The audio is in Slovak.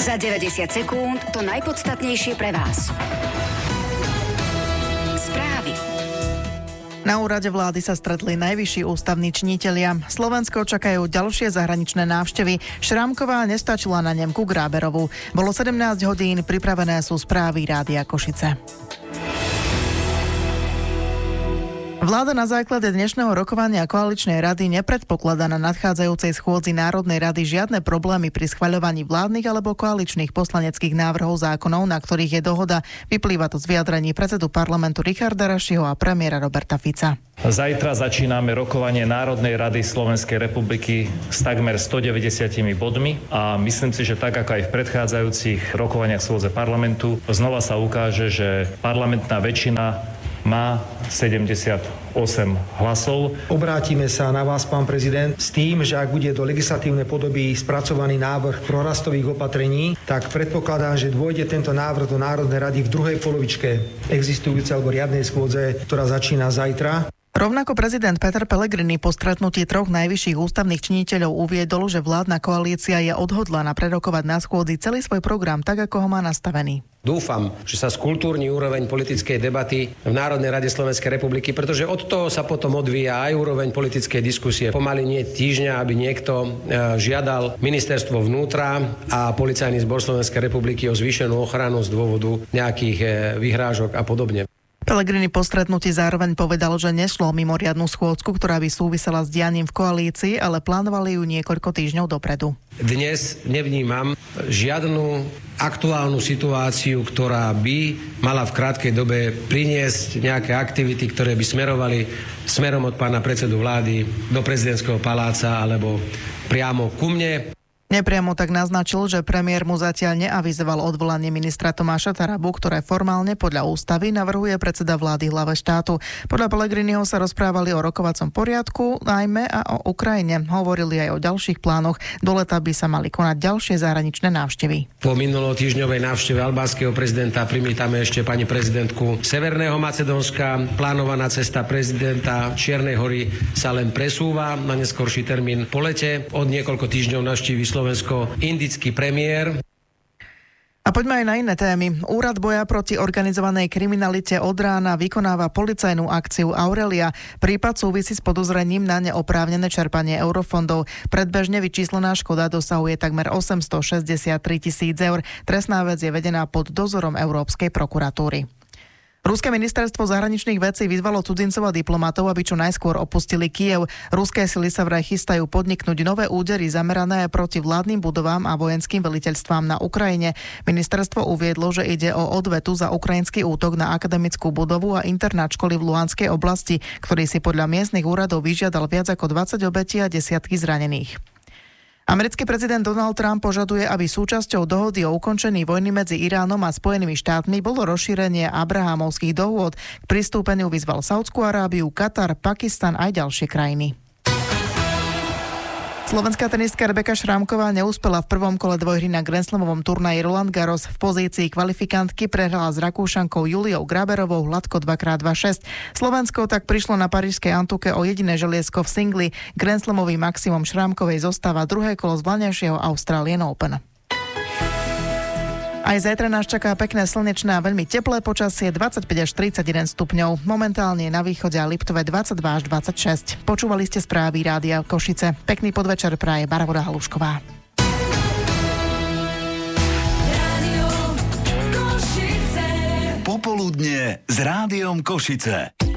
Za 90 sekúnd to najpodstatnejšie pre vás. Správy. Na úrade vlády sa stretli najvyšší ústavní činitelia. Slovensko čakajú ďalšie zahraničné návštevy. Šrámková nestačila na Nemku Gráberovú. Bolo 17 hodín, pripravené sú správy Rádia Košice. Vláda na základe dnešného rokovania koaličnej rady nepredpokladá na nadchádzajúcej schôdzi Národnej rady žiadne problémy pri schvaľovaní vládnych alebo koaličných poslaneckých návrhov zákonov, na ktorých je dohoda. Vyplýva to z vyjadrení predsedu parlamentu Richarda Rašiho a premiéra Roberta Fica. Zajtra začíname rokovanie Národnej rady Slovenskej republiky s takmer 190 bodmi a myslím si, že tak ako aj v predchádzajúcich rokovaniach schôdze parlamentu, znova sa ukáže, že parlamentná väčšina má 78 hlasov. Obrátime sa na vás, pán prezident, s tým, že ak bude do legislatívnej podoby spracovaný návrh prorastových opatrení, tak predpokladám, že dôjde tento návrh do Národnej rady v druhej polovičke existujúcej alebo riadnej schôdze, ktorá začína zajtra. Rovnako prezident Peter Pellegrini po stretnutí troch najvyšších ústavných činiteľov uviedol, že vládna koalícia je odhodlaná prerokovať na schôdzi celý svoj program tak, ako ho má nastavený. Dúfam, že sa skультúrni úroveň politickej debaty v Národnej rade Slovenskej republiky, pretože od toho sa potom odvíja aj úroveň politickej diskusie. Pomaly nie týždňa, aby niekto žiadal ministerstvo vnútra a policajný zbor Slovenskej republiky o zvýšenú ochranu z dôvodu nejakých vyhrážok a podobne. Pellegrini po stretnutí zároveň povedal, že nešlo o mimoriadnu schôdzku, ktorá by súvisela s dianím v koalícii, ale plánovali ju niekoľko týždňov dopredu. Dnes nevnímam žiadnu aktuálnu situáciu, ktorá by mala v krátkej dobe priniesť nejaké aktivity, ktoré by smerovali smerom od pána predsedu vlády do prezidentského paláca alebo priamo ku mne. Nepriamo tak naznačil, že premiér mu zatiaľ neavizoval odvolanie ministra Tomáša Tarabu, ktoré formálne podľa ústavy navrhuje predseda vlády hlave štátu. Podľa Pellegriniho sa rozprávali o rokovacom poriadku, najmä a o Ukrajine. Hovorili aj o ďalších plánoch. Do leta by sa mali konať ďalšie zahraničné návštevy. Po minulotýždňovej návšteve albánskeho prezidenta primítame ešte pani prezidentku Severného Macedónska. Plánovaná cesta prezidenta Čiernej Hory sa len presúva na neskorší termín po lete. Od niekoľko týždňov navštívi slovensko-indický premiér. A poďme aj na iné témy. Úrad boja proti organizovanej kriminalite od rána vykonáva policajnú akciu Aurelia. Prípad súvisí s podozrením na neoprávnené čerpanie eurofondov. Predbežne vyčíslená škoda dosahuje takmer 863 000 eur. Trestná vec je vedená pod dozorom Európskej prokuratúry. Ruské ministerstvo zahraničných vecí vyzvalo cudzincov a diplomatov, aby čo najskôr opustili Kyjev. Ruské sily sa vraj chystajú podniknúť nové údery zamerané proti vládnym budovám a vojenským veliteľstvám na Ukrajine. Ministerstvo uviedlo, že ide o odvetu za ukrajinský útok na akademickú budovu a internát školy v Luhanskej oblasti, ktorý si podľa miestnych úradov vyžiadal viac ako 20 obetí a desiatky zranených. Americký prezident Donald Trump požaduje, aby súčasťou dohody o ukončení vojny medzi Iránom a Spojenými štátmi bolo rozšírenie Abrahamovských dohôd. K pristúpeniu vyzval Saúdsku Arábiu, Katar, Pakistan aj ďalšie krajiny. Slovenská tenistka Rebeka Šrámková neúspela v prvom kole dvojhry na Grand Slamovom turnaji Roland Garros. V pozícii kvalifikantky prehrala s Rakúšankou Juliou Gráberovou hladko 2x2-6. Slovensko tak prišlo na parížskej Antuke o jediné želiesko v singli. Grand Slamový maximum Šrámkovej zostáva druhé kolo z vlaňajšieho Australian Open. Aj zajtra nás čaká pekné slnečné a veľmi teplé počasie 25 až 31 stupňov. Momentálne na východe a Liptove 22 až 26. Počúvali ste správy Rádia Košice. Pekný podvečer praje Barbora Halušková. Popoludnie s Rádiom Košice.